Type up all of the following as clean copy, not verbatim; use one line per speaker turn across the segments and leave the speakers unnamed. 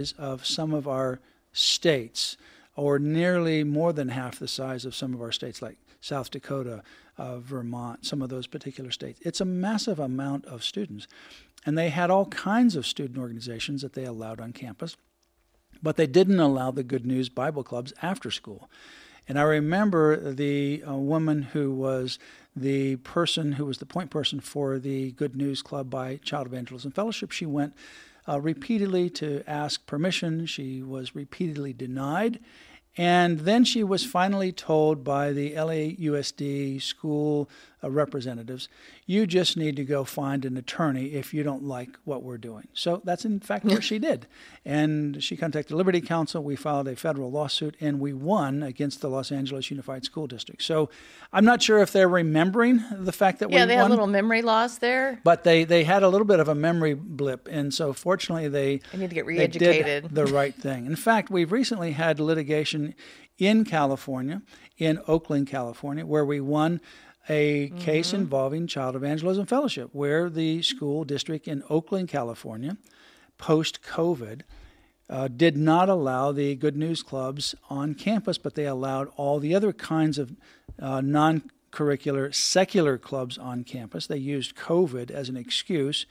of some of our states, or nearly more than half the size of some of our states, like South Dakota, Vermont, some of those particular states. It's a massive amount of students. And they had all kinds of student organizations that they allowed on campus, but they didn't allow the Good News Bible clubs after school. And I remember the woman who was the person who was the point person for the Good News Club by Child Evangelism Fellowship. She went repeatedly to ask permission. She was repeatedly denied. And then she was finally told by the LAUSD school representatives, you just need to go find an attorney if you don't like what we're doing. So that's in fact what she did. And she contacted Liberty Counsel. We filed a federal lawsuit, and we won against the Los Angeles Unified School District. So I'm not sure if they're remembering the fact that we won.
Yeah, they had a little memory loss there.
But they had a little bit of a memory blip. And so fortunately they
need to get re-educated.
They did the right thing. In fact, we've recently had litigation in California, in Oakland, California, where we won a case involving Child Evangelism Fellowship, where the school district in Oakland, California, post-COVID, did not allow the Good News clubs on campus, but they allowed all the other kinds of non-curricular secular clubs on campus. They used COVID as an excuse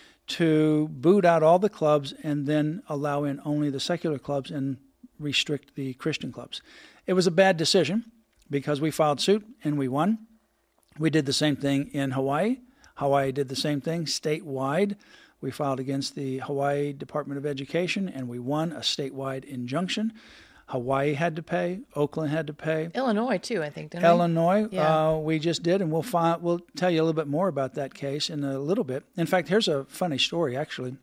to boot out all the clubs and then allow in only the secular clubs and restrict the Christian clubs. It was a bad decision because we filed suit and we won. We did the same thing in Hawaii. Hawaii did the same thing statewide. We filed against the Hawaii Department of Education, and we won a statewide injunction. Hawaii had to pay. Oakland had to pay.
Illinois, too, I think, didn't we?
Illinois, we just did, and we'll tell you a little bit more about that case in a little bit. In fact, here's a funny story, actually.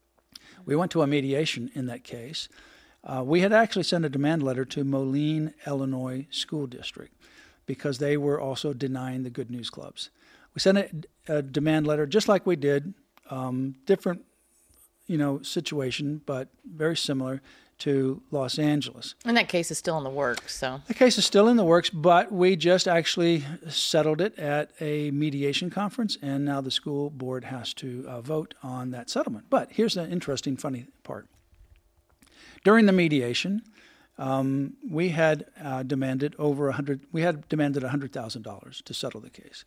We went to a mediation in that case. We had actually sent a demand letter to Moline, Illinois School District, because they were also denying the Good News clubs. We sent a demand letter just like we did, different, situation, but very similar to Los Angeles.
And that case is still in the works, so.
The case is still in the works, but we just actually settled it at a mediation conference, and now the school board has to vote on that settlement. But here's the interesting, funny part. During the mediation, we had demanded $100,000 to settle the case.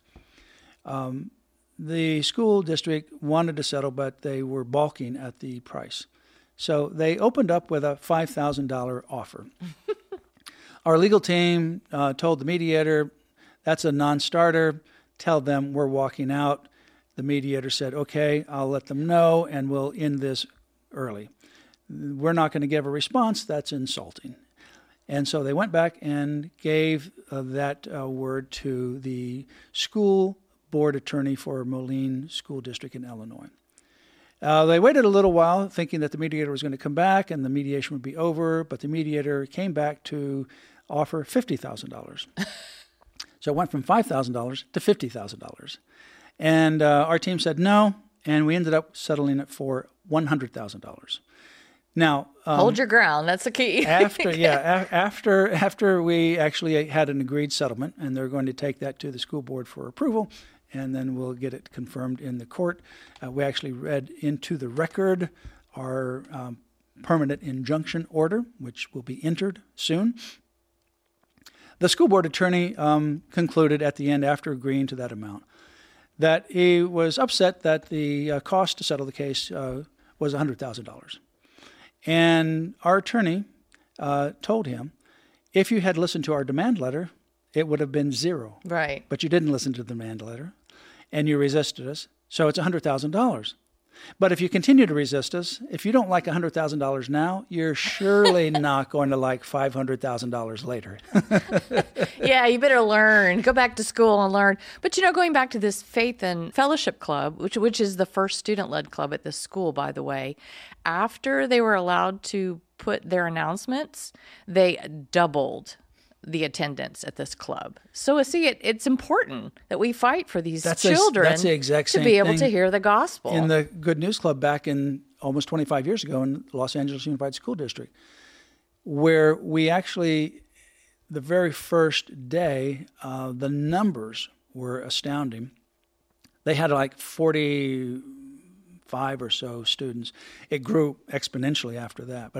The school district wanted to settle, but they were balking at the price. So they opened up with a $5,000 offer. Our legal team told the mediator, that's a non-starter. Tell them we're walking out. The mediator said, okay, I'll let them know, and we'll end this early. We're not going to give a response. That's insulting. And so they went back and gave that word to the school board attorney for Moline School District in Illinois. They waited a little while thinking that the mediator was going to come back and the mediation would be over, but the mediator came back to offer $50,000. So it went from $5,000 to $50,000. And our team said no, and we ended up settling it for $100,000. Now,
hold your ground. That's the key.
After we actually had an agreed settlement, and they're going to take that to the school board for approval, and then we'll get it confirmed in the court. We actually read into the record our permanent injunction order, which will be entered soon. The school board attorney concluded at the end, after agreeing to that amount, that he was upset that the cost to settle the case was $100,000. And our attorney told him, if you had listened to our demand letter, it would have been zero.
Right.
But you didn't listen to the demand letter, and you resisted us, so it's $100,000. But if you continue to resist us, if you don't like $100,000 now, you're surely not going to like $500,000 later.
Yeah, you better learn. Go back to school and learn. But, going back to this Faith and Fellowship Club, which is the first student-led club at this school, by the way, after they were allowed to put their announcements, they doubled the attendance at this club. So see, it's important that we fight for these children
that's the exact same
to be able
thing
to hear the gospel.
In the Good News Club back in almost 25 years ago in Los Angeles Unified School District, where we actually, the very first day, the numbers were astounding. They had like 40 5 or so students. It grew exponentially after that. But